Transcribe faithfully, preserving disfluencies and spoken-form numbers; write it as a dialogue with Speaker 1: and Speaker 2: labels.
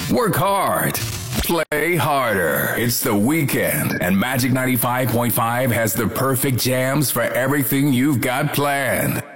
Speaker 1: Work hard. Play harder. It's the weekend, and Magic ninety-five point five has the perfect jams for everything you've got planned.